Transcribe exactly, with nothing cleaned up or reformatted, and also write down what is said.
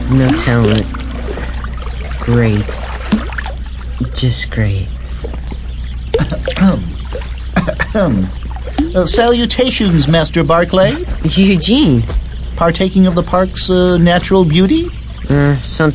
No talent. Great. Just great. uh, salutations, Master Barclay. Eugene. Partaking of the park's uh, natural beauty? Uh, something